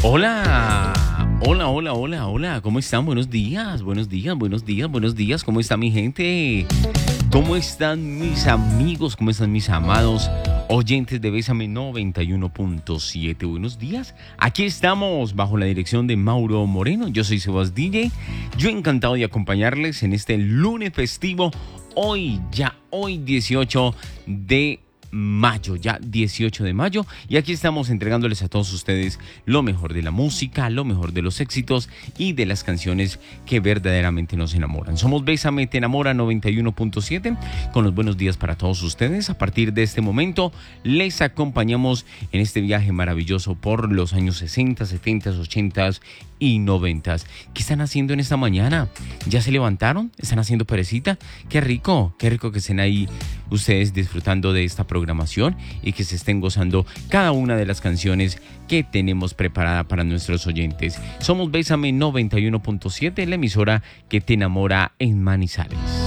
Hola, hola, ¿cómo están? Buenos días, ¿cómo está mi gente? ¿Cómo están mis amigos? ¿Cómo están mis amados oyentes de Bésame 91.7? Buenos días, aquí estamos bajo la dirección de Mauro Moreno, yo soy Sebas DJ, yo encantado de acompañarles en este lunes festivo, hoy 18 de mayo, ya 18 de mayo, y aquí estamos entregándoles a todos ustedes lo mejor de la música, lo mejor de los éxitos y de las canciones que verdaderamente nos enamoran. Somos Bésame Te Enamora 91.7 con los buenos días para todos ustedes. A partir de este momento les acompañamos en este viaje maravilloso por los años 60, 70, 80 y 90. ¿Qué están haciendo en esta mañana? ¿Ya se levantaron? ¿Están haciendo perecita? Qué rico que estén ahí ustedes disfrutando de esta programación y que se estén gozando cada una de las canciones que tenemos preparada para nuestros oyentes. Somos Bésame 91.7, la emisora que te enamora en Manizales.